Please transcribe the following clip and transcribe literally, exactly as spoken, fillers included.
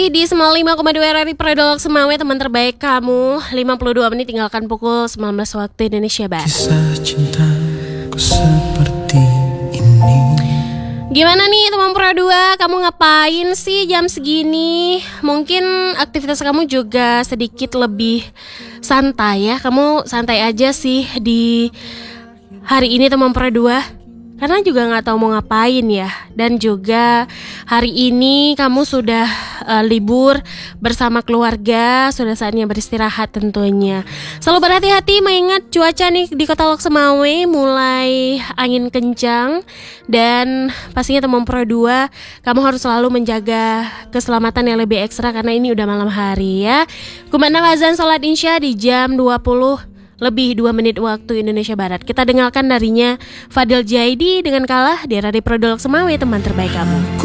Di sembilan puluh lima koma dua R R I Prodolog Semawe, teman terbaik kamu. Lima puluh dua menit tinggalkan pukul sembilan belas waktu Indonesia Barat. Kisah cintaku seperti ini. Gimana nih teman Pro dua, kamu ngapain sih jam segini? Mungkin aktivitas kamu juga sedikit lebih santai ya. Kamu santai aja sih di hari ini teman Pro dua, karena juga gak tahu mau ngapain ya. Dan juga hari ini kamu sudah uh, libur bersama keluarga, sudah saatnya beristirahat tentunya. Selalu berhati-hati mengingat cuaca nih di Kota Lok Semawe mulai angin kencang. Dan pastinya teman Pro dua, kamu harus selalu menjaga keselamatan yang lebih ekstra karena ini udah malam hari ya. Kumandang azan salat Isya di jam dua puluh lebih dua menit waktu Indonesia Barat. Kita dengarkan darinya Fadil Jaidi dengan Kalah di R R I Prodolog Semawe, teman terbaik kamu.